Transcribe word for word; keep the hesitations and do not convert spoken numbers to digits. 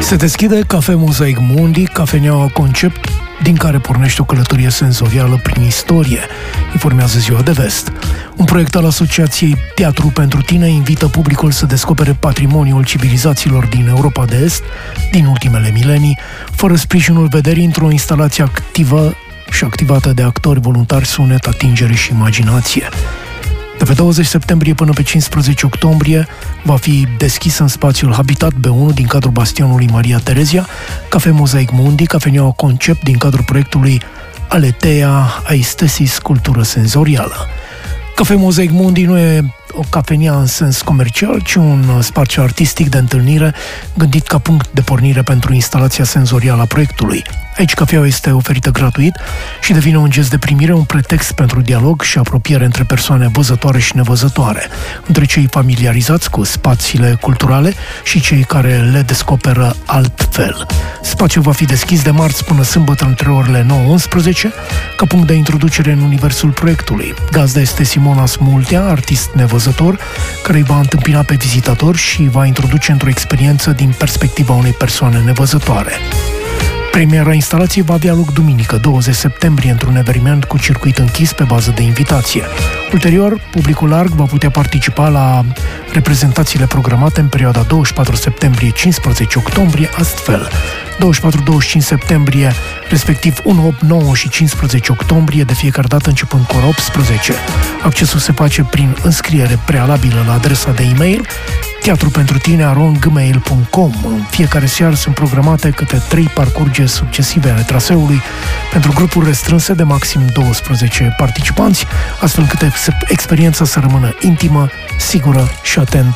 Se deschide Cafe Mosaic Mundi, cafeneaua concept din care pornește o călătorie senzorială prin istorie, informează Ziua de Vest. Un proiect al Asociației Teatru pentru Tine invită publicul să descopere patrimoniul civilizațiilor din Europa de Est din ultimele milenii, fără sprijinul vederii, într-o instalație activă și activată de actori voluntari, sunet, atingere și imaginație. De pe douăzeci septembrie până pe cincisprezece octombrie va fi deschis în spațiul Habitat B unu din cadrul bastionului Maria Terezia, Cafe Mosaic Mundi, cafeneaua concept din cadrul proiectului Aletheia Aistesis Cultură Senzorială. Cafe Mosaic Mundi nu e o cafenea în sens comercial, ci un spațiu artistic de întâlnire gândit ca punct de pornire pentru instalația senzorială a proiectului. Aici cafeaua este oferită gratuit și devine un gest de primire, un pretext pentru dialog și apropiere între persoane văzătoare și nevăzătoare, între cei familiarizați cu spațiile culturale și cei care le descoperă altfel. Spațiul va fi deschis de marți până sâmbătă între orele nouă - unsprezece, ca punct de introducere în universul proiectului. Gazda este Simona Smultea, artist nevăzător, care îi va întâmpina pe vizitatori și îi va introduce într-o experiență din perspectiva unei persoane nevăzătoare. Premiera instalației va avea loc duminică, douăzeci septembrie, într-un eveniment cu circuit închis pe bază de invitație. Ulterior, publicul larg va putea participa la reprezentațiile programate în perioada douăzeci și patru septembrie - cincisprezece octombrie, astfel: douăzeci și patru - douăzeci și cinci septembrie, respectiv unu, opt, nouă și cincisprezece octombrie, de fiecare dată începând cu ora optsprezece. Accesul se face prin înscriere prealabilă la adresa de e-mail teatru pentru tine arond gmail punct com. În fiecare seară sunt programate câte trei parcurgeri succesive ale traseului pentru grupuri restrânse de maxim douăsprezece participanți, astfel încât experiența să rămână intimă, sigură și atentă